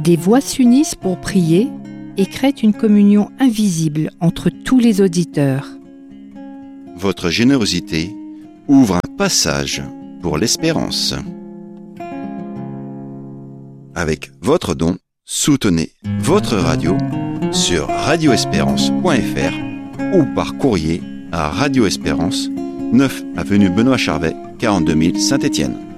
Des voix s'unissent pour prier et créent une communion invisible entre tous les auditeurs. Votre générosité ouvre un passage pour l'espérance. Avec votre don, soutenez votre radio sur radioespérance.fr ou par courrier à Radio Espérance, 9 avenue Benoît Charvet, 42 000 Saint-Étienne.